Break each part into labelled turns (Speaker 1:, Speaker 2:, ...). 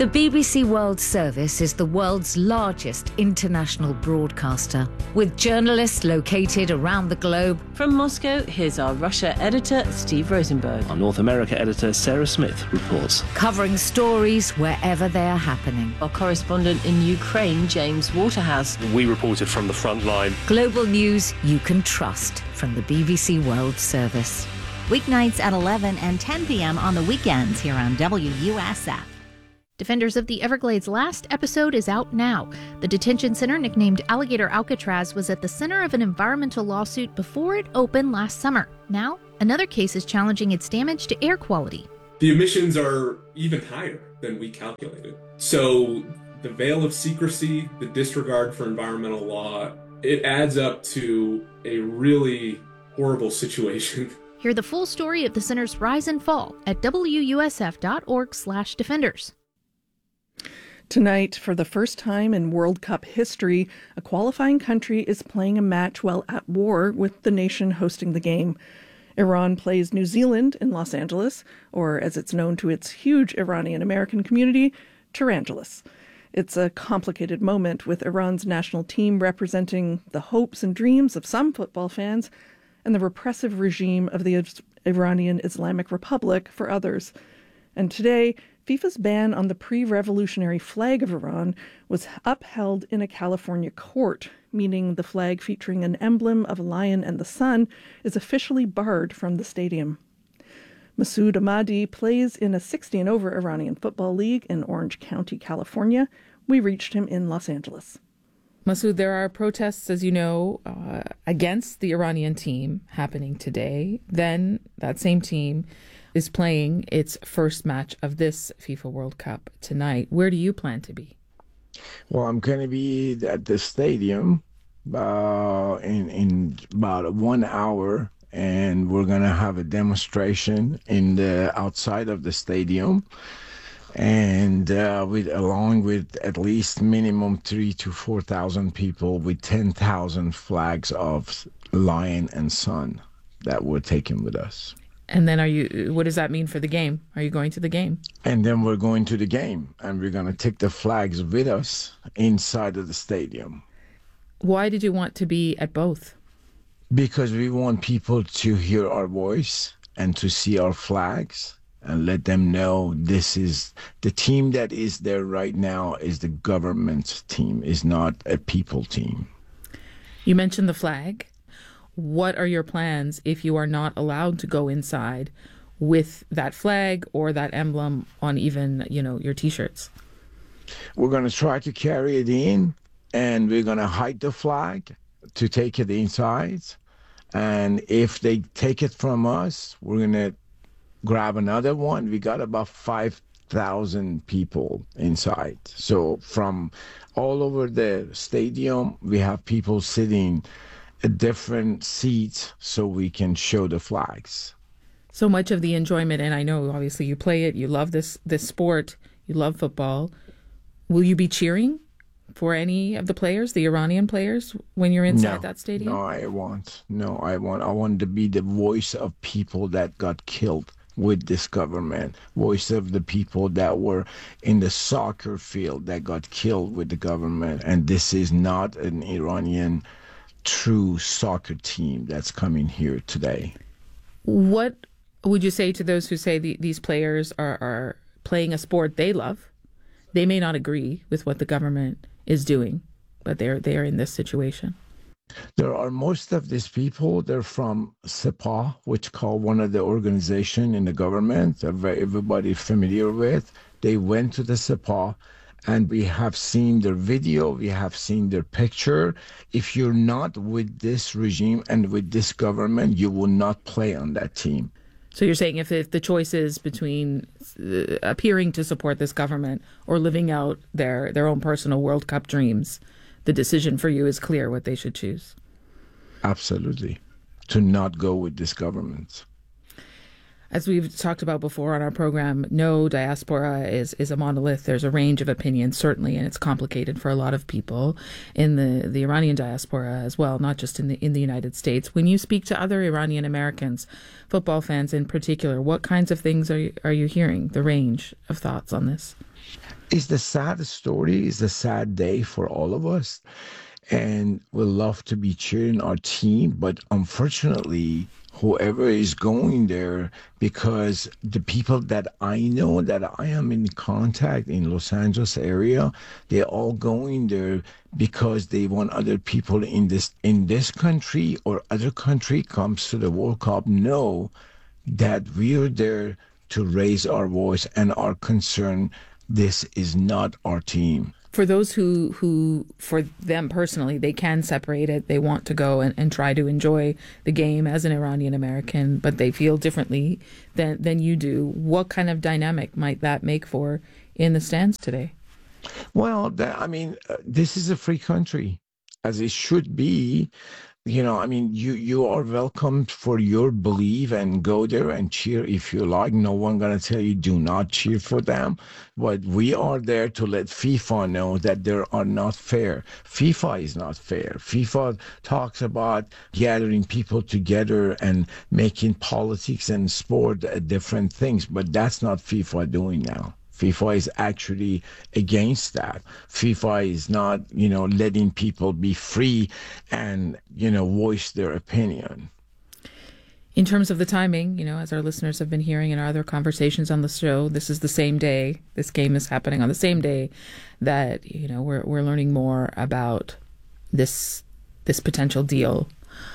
Speaker 1: The BBC World Service is the world's largest international broadcaster, with journalists located around the globe.
Speaker 2: From Moscow, here's our Russia editor, Steve Rosenberg.
Speaker 3: Our North America editor, Sarah Smith, reports.
Speaker 1: Covering stories wherever they are happening.
Speaker 2: Our correspondent in Ukraine, James Waterhouse.
Speaker 3: We reported from the front line.
Speaker 1: Global news you can trust from the BBC World Service.
Speaker 4: Weeknights at 11 and 10 p.m. on the weekends here on WUSF.
Speaker 5: Defenders of the Everglades last episode is out now. The detention center, nicknamed Alligator Alcatraz, was at the center of an environmental lawsuit before it opened last summer. Now, another case is challenging its damage to air quality.
Speaker 6: The emissions are even higher than we calculated. So the veil of secrecy, the disregard for environmental law, it adds up to a really horrible situation.
Speaker 5: Hear the full story of the center's rise and fall at wusf.org/defenders.
Speaker 7: Tonight, for the first time in World Cup history, a qualifying country is playing a match while at war with the nation hosting the game. Iran plays New Zealand in Los Angeles, or as it's known to its huge Iranian-American community, Tarangelis. It's a complicated moment with Iran's national team representing the hopes and dreams of some football fans and the repressive regime of the Iranian Islamic Republic for others. And today, FIFA's ban on the pre-revolutionary flag of Iran was upheld in a California court, meaning the flag featuring an emblem of a lion and the sun is officially barred from the stadium. Masoud Ahmadi plays in a 60-and-over Iranian football league in Orange County, California. We reached him in Los Angeles.
Speaker 8: Masoud, there are protests, as you know, against the Iranian team happening today. Then that same team is playing its first match of this FIFA World Cup tonight. Where do you plan to be?
Speaker 9: Well, I'm going to be at the stadium in about 1 hour, and we're going to have a demonstration in the outside of the stadium, and along with at least minimum 3,000 to 4,000 people with 10,000 flags of lion and sun that we're taking with us.
Speaker 8: And then what does that mean for the game? Are you going to the game?
Speaker 9: And then we're going to the game, and we're going to take the flags with us inside of the stadium.
Speaker 8: Why did you want to be at both?
Speaker 9: Because we want people to hear our voice and to see our flags and let them know this is the team that is there right now is the government team, is not a people team.
Speaker 8: You mentioned the flag. What are your plans if you are not allowed to go inside with that flag or that emblem on even, your T-shirts?
Speaker 9: We're going to try to carry it in, and we're going to hide the flag to take it inside. And if they take it from us, we're going to grab another one. We got about 5,000 people inside. So from all over the stadium, we have people sitting at different seats so we can show the flags.
Speaker 8: So much of the enjoyment, and I know obviously you play it, you love this sport, you love football. Will you be cheering for any of the players, the Iranian players, when you're inside that stadium?
Speaker 9: No, I want to be the voice of people that got killed with this government, voice of the people that were in the soccer field that got killed with the government. And this is not an Iranian true soccer team that's coming here today.
Speaker 8: What would you say to those who say these players are playing a sport they love? They may not agree with what the government is doing, but they are in this situation.
Speaker 9: There are most of these people, they're from SEPA, which called one of the organization in the government that everybody familiar with. They went to the SEPA, and we have seen their video, we have seen their picture. If you're not with this regime and with this government, you will not play on that team.
Speaker 8: So you're saying if the choice is between appearing to support this government or living out their own personal World Cup dreams, the decision for you is clear what they should choose?
Speaker 9: Absolutely. To not go with this government.
Speaker 8: As we've talked about before on our program, no diaspora is a monolith. There's a range of opinions, certainly, and it's complicated for a lot of people in the Iranian diaspora as well, not just in the United States. When you speak to other Iranian Americans, football fans in particular, what kinds of things are you hearing? The range of thoughts on this.
Speaker 9: It's the sad story. It's a sad day for all of us. And we love to be cheering our team, but unfortunately, whoever is going there, because the people that I know that I am in contact in Los Angeles area, they're all going there because they want other people in this country or other country comes to the World Cup know that we're there to raise our voice and our concern. This is not our team.
Speaker 8: For those who, for them personally, they can separate it. They want to go and try to enjoy the game as an Iranian American, but they feel differently than you do. What kind of dynamic might that make for in the stands today?
Speaker 9: Well, this is a free country, as it should be. You are welcome for your belief and go there and cheer if you like. No one gonna tell you do not cheer for them. But we are there to let FIFA know that they are not fair. FIFA is not fair. FIFA talks about gathering people together and making politics and sport different things, but that's not FIFA doing now. FIFA is actually against that. FIFA is not, letting people be free and, voice their opinion.
Speaker 8: In terms of the timing, as our listeners have been hearing in our other conversations on the show, this is the same day. This game is happening on the same day that, we're learning more about this potential deal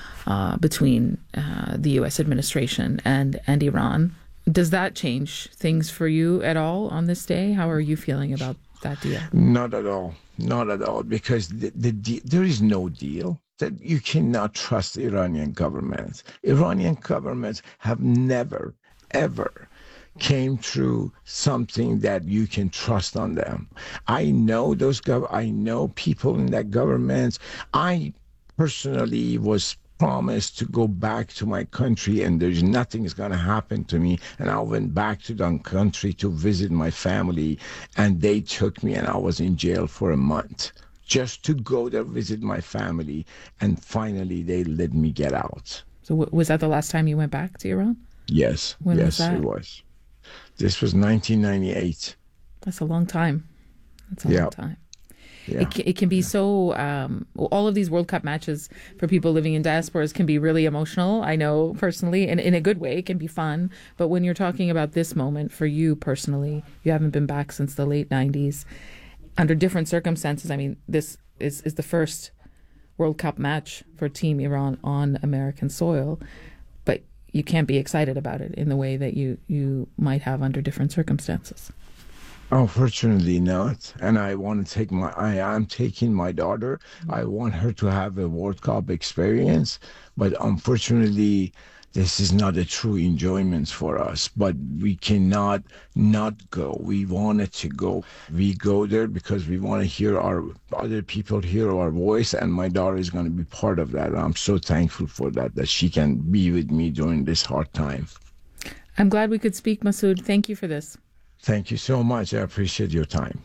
Speaker 8: between the U.S. administration and Iran. Does that change things for you at all on this day? How are you feeling about that deal?
Speaker 9: Not at all. Not at all, because there is no deal. That you cannot trust the Iranian government. Iranian governments have never, ever came through something that you can trust on them. I know I know people in that government. I personally was promised to go back to my country and there's nothing is going to happen to me, and I went back to the country to visit my family, and they took me and I was in jail for a month just to go there visit my family, and finally they let me get out.
Speaker 8: So was that the last time you went back to Iran?
Speaker 9: Yes.
Speaker 8: When was
Speaker 9: that? It was. This was 1998.
Speaker 8: That's a long time. Long time.
Speaker 9: Yeah.
Speaker 8: It can be so, all of these World Cup matches for people living in diasporas can be really emotional. I know personally, and in a good way, it can be fun. But when you're talking about this moment for you personally, you haven't been back since the late 90s. Under different circumstances, this is the first World Cup match for Team Iran on American soil. But you can't be excited about it in the way that you might have under different circumstances.
Speaker 9: Unfortunately not. And I want to I am taking my daughter. I want her to have a World Cup experience. But unfortunately, this is not a true enjoyment for us. But we cannot not go. We wanted to go. We go there because we want to hear other people hear our voice. And my daughter is going to be part of that. I'm so thankful for that she can be with me during this hard time.
Speaker 8: I'm glad we could speak, Masoud. Thank you for this.
Speaker 9: Thank you so much. I appreciate your time.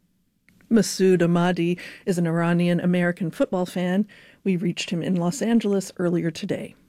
Speaker 7: Masoud Ahmadi is an Iranian American football fan. We reached him in Los Angeles earlier today.